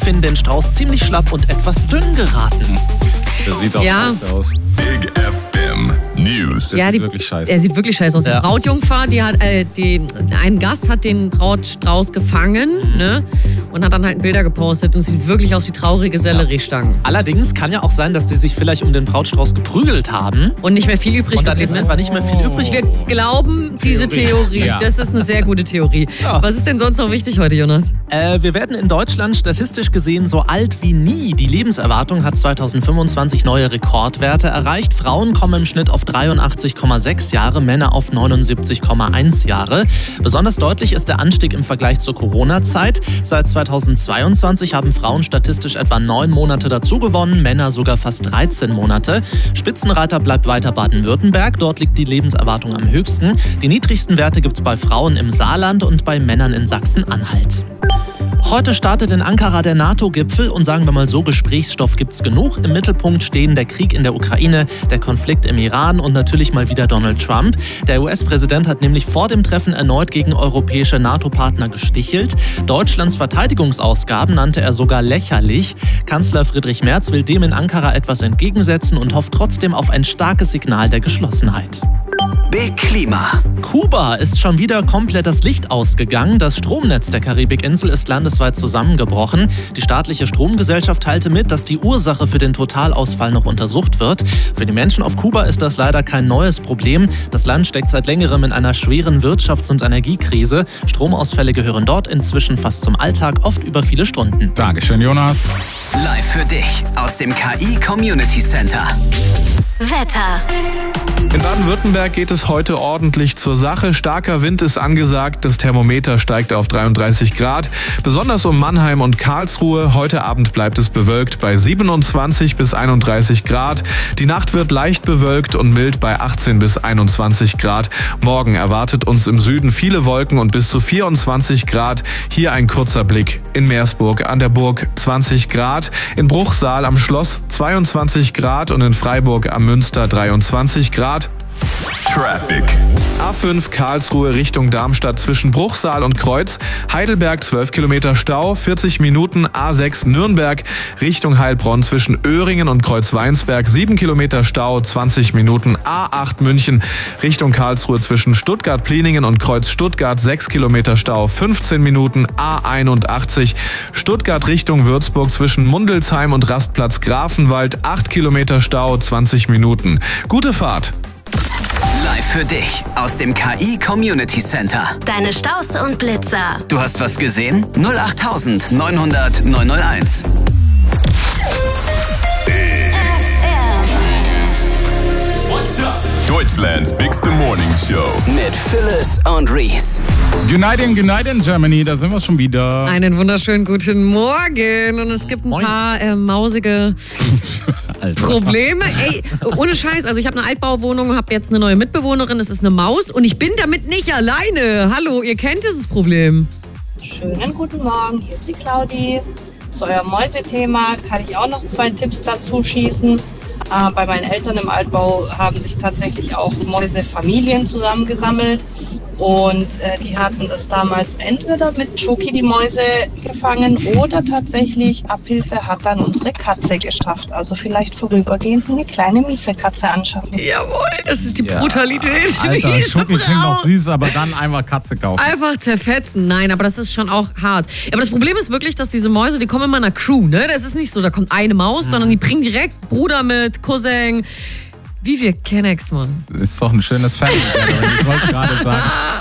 finden den Strauß ziemlich schlapp und etwas dünn geraten. Das sieht auch scheiße aus. Big FM News. Das sieht wirklich scheiße aus. Er sieht wirklich scheiße aus. Die Brautjungfer, ein Gast hat den Brautstrauß gefangen, ne? Und hat dann halt Bilder gepostet und sieht wirklich aus wie traurige Selleriestangen. Allerdings kann ja auch sein, dass die sich vielleicht um den Brautstrauß geprügelt haben. Und nicht mehr viel übrig Und dann ist geblieben einfach nicht mehr viel übrig. Wir glauben diese Theorie. Ja. Das ist eine sehr gute Theorie. Ja. Was ist denn sonst noch wichtig heute, Jonas? Wir werden in Deutschland statistisch gesehen so alt wie nie. Die Lebenserwartung hat 2025 neue Rekordwerte erreicht. Frauen kommen im Schnitt auf 83,6 Jahre, Männer auf 79,1 Jahre. Besonders deutlich ist der Anstieg im Vergleich zur Corona-Zeit. Seit 2022 haben Frauen statistisch etwa 9 Monate dazugewonnen, Männer sogar fast 13 Monate. Spitzenreiter bleibt weiter Baden-Württemberg. Dort liegt die Lebenserwartung am höchsten. Die niedrigsten Werte gibt es bei Frauen im Saarland und bei Männern in Sachsen-Anhalt. Heute startet in Ankara der NATO-Gipfel und sagen wir mal so, Gesprächsstoff gibt's genug. Im Mittelpunkt stehen der Krieg in der Ukraine, der Konflikt im Iran und natürlich mal wieder Donald Trump. Der US-Präsident hat nämlich vor dem Treffen erneut gegen europäische NATO-Partner gestichelt. Deutschlands Verteidigungsausgaben nannte er sogar lächerlich. Kanzler Friedrich Merz will dem in Ankara etwas entgegensetzen und hofft trotzdem auf ein starkes Signal der Geschlossenheit. Big Klima. Kuba ist schon wieder komplett das Licht ausgegangen. Das Stromnetz der Karibikinsel ist landesweit zusammengebrochen. Die staatliche Stromgesellschaft teilte mit, dass die Ursache für den Totalausfall noch untersucht wird. Für die Menschen auf Kuba ist das leider kein neues Problem. Das Land steckt seit längerem in einer schweren Wirtschafts- und Energiekrise. Stromausfälle gehören dort inzwischen fast zum Alltag, oft über viele Stunden. Dankeschön, Jonas. Live für dich aus dem KI Community Center. Wetter. In Baden-Württemberg geht es heute ordentlich zur Sache. Starker Wind ist angesagt. Das Thermometer steigt auf 33 Grad. Besonders um Mannheim und Karlsruhe. Heute Abend bleibt es bewölkt bei 27 bis 31 Grad. Die Nacht wird leicht bewölkt und mild bei 18 bis 21 Grad. Morgen erwartet uns im Süden viele Wolken und bis zu 24 Grad. Hier ein kurzer Blick. In Meersburg an der Burg 20 Grad. In Bruchsal am Schloss 22 Grad und in Freiburg am Münster 23 Grad. Traffic. A5 Karlsruhe Richtung Darmstadt zwischen Bruchsal und Kreuz. Heidelberg 12 Kilometer Stau, 40 Minuten. A6 Nürnberg Richtung Heilbronn zwischen Öhringen und Kreuzweinsberg 7 Kilometer Stau, 20 Minuten. A8 München Richtung Karlsruhe zwischen Stuttgart-Pliningen und Kreuz Stuttgart 6 Kilometer Stau, 15 Minuten. A81 Stuttgart Richtung Würzburg zwischen Mundelsheim und Rastplatz Grafenwald 8 Kilometer Stau, 20 Minuten. Gute Fahrt. Live für dich aus dem KI Community Center. Deine Staus und Blitzer. Du hast was gesehen? 08000 900 901. Deutschlands bigste Morning Show. Mit Phyllis und Reese. United Germany, da sind wir schon wieder. Einen wunderschönen guten Morgen. Und es gibt ein paar mausige Probleme. Ey, ohne Scheiß. Also ich habe eine Altbauwohnung und habe jetzt eine neue Mitbewohnerin. Es ist eine Maus und ich bin damit nicht alleine. Hallo, ihr kennt dieses Problem. Schönen guten Morgen, hier ist die Claudi. Zu eurem Mäusethema kann ich auch noch 2 Tipps dazu schießen. Bei meinen Eltern im Altbau haben sich tatsächlich auch Mäusefamilien zusammengesammelt und die hatten das damals entweder mit Schoki die Mäuse gefangen oder tatsächlich Abhilfe hat dann unsere Katze geschafft. Also vielleicht vorübergehend eine kleine Miezekatze anschaffen. Jawohl, das ist die Brutalität. Alter, die Schoki klingt noch süß, aber dann einfach Katze kaufen. Einfach zerfetzen. Nein, aber das ist schon auch hart. Aber das Problem ist wirklich, dass diese Mäuse, die kommen in meiner Crew, ne? Das ist nicht so, da kommt eine Maus, sondern die bringen direkt Bruder mit, Cousin. Wie wir Kennex, Mann. Ist doch ein schönes Family, ich wollte es gerade sagen.